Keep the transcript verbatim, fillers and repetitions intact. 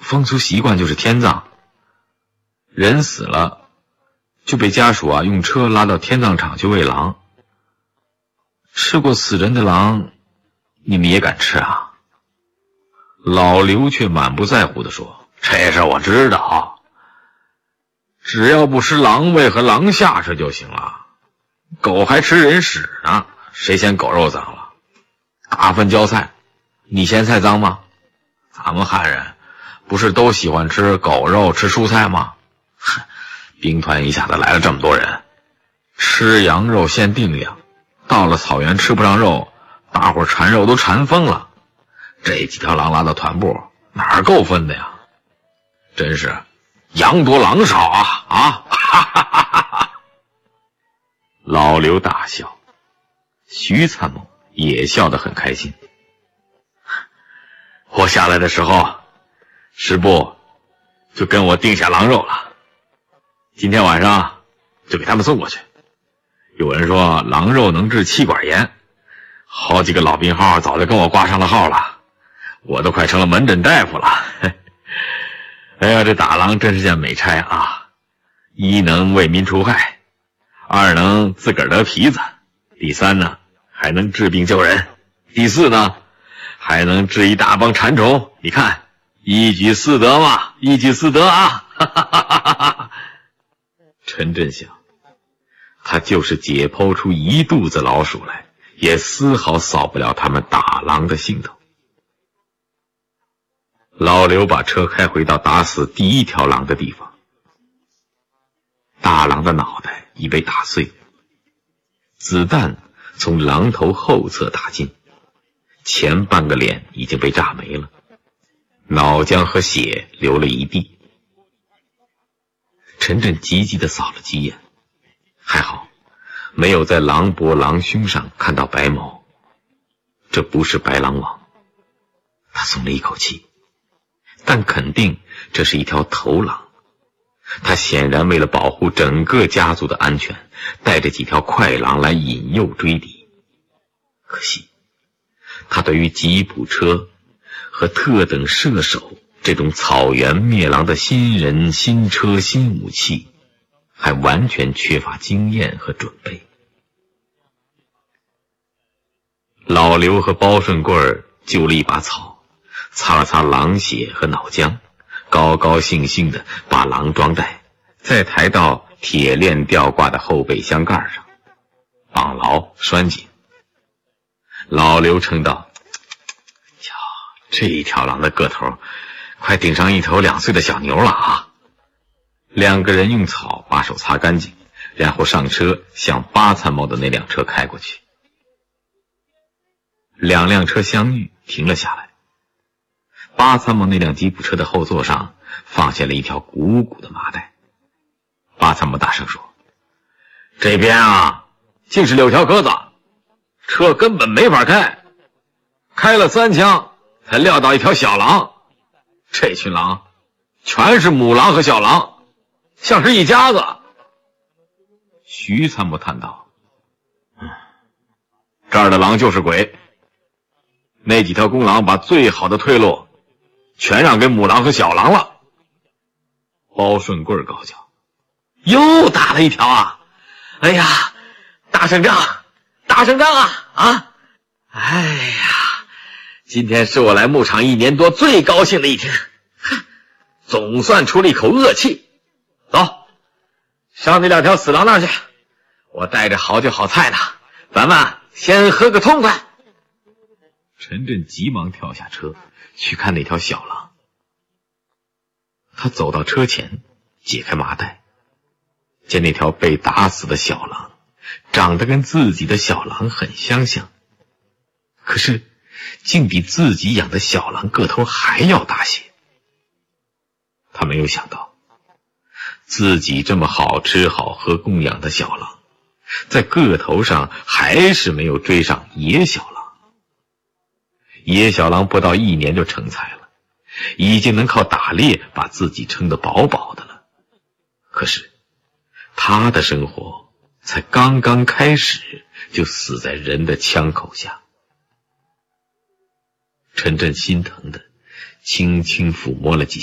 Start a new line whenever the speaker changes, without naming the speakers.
风俗习惯就是天葬，人死了就被家属啊用车拉到天葬场去喂狼。吃过死人的狼，你们也敢吃啊？老刘却满不在乎地说：这事我知道，只要不吃狼胃和狼下水就行了。狗还吃人屎呢，谁嫌狗肉脏了？大粪浇菜，你嫌菜脏吗？咱们汉人不是都喜欢吃狗肉吃蔬菜吗？兵团一下子来了这么多人，吃羊肉限定量，到了草原吃不上肉，大伙馋肉都馋疯了。这几条狼拉到团部哪儿够分的呀？真是羊多狼少啊啊！哈哈哈哈哈！老刘大笑，徐参谋也笑得很开心。我下来的时候，师部就跟我定下狼肉了，今天晚上就给他们送过去。有人说狼肉能治气管炎，好几个老病号早就跟我挂上了号了，我都快成了门诊大夫了。哎呀，这打狼真是件美差啊！一能为民除害，二能自个儿得皮子，第三呢还能治病救人，第四呢还能治一大帮馋虫。你看，一举四得嘛，一举四得啊！哈哈哈哈哈！陈震想，他就是解剖出一肚子老鼠来，也丝毫扫不了他们打狼的兴头。老刘把车开回到打死第一条狼的地方，大狼的脑袋已被打碎，子弹从狼头后侧打进，前半个脸已经被炸没了，脑浆和血流了一地。陈震急急地扫了几眼，还好没有在狼脖狼胸上看到白毛，这不是白狼王。他松了一口气，但肯定这是一条头狼。他显然为了保护整个家族的安全，带着几条快狼来引诱追敌。可惜他对于吉普车和特等射手这种草原灭狼的新人新车新武器还完全缺乏经验和准备。老刘和包顺贵揪了一把草，擦了擦狼血和脑浆，高高兴兴地把狼装袋再抬到铁链吊挂的后备箱盖上，绑牢拴紧。老刘称道：瞧，这一条狼的个头快顶上一头两岁的小牛了啊！两个人用草把手擦干净，然后上车向八参谋的那辆车开过去。两辆车相遇，停了下来。八参谋那辆吉普车的后座上放下了一条鼓鼓的麻袋。八参谋大声说：这边啊竟是六条鸽子，车根本没法开，开了三枪才撂倒一条小狼，这群狼全是母狼和小狼，像是一家子。徐参谋叹道：嗯，这儿的狼就是鬼，那几条公狼把最好的退路全让给母狼和小狼了。包顺贵高叫：又打了一条啊！哎呀，打胜仗，打胜仗啊！啊！哎呀，今天是我来牧场一年多最高兴的一天，总算出了一口恶气。走，上那两条死狼那儿去，我带着好酒好菜呢，咱们先喝个痛快。陈震急忙跳下车去看那条小狼。他走到车前，解开麻袋，见那条被打死的小狼长得跟自己的小狼很相像，可是竟比自己养的小狼个头还要大些。他没有想到，自己这么好吃好喝供养的小狼，在个头上还是没有追上野小狼。野小狼不到一年就成才了，已经能靠打猎把自己撑得饱饱的了。可是他的生活才刚刚开始，就死在人的枪口下。陈震心疼的轻轻抚摸了几